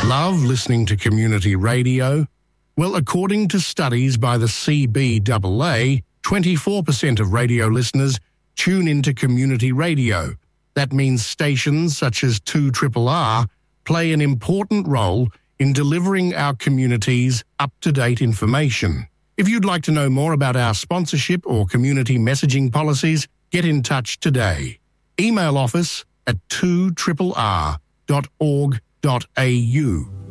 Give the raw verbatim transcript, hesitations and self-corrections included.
Love listening to community radio? Well, according to studies by the C B A A, twenty-four percent of radio listeners tune into community radio. That means stations such as two R R R play an important role in delivering our communities up-to-date information. If you'd like to know more about our sponsorship or community messaging policies, get in touch today. Email office at two R R R dot org dot A U.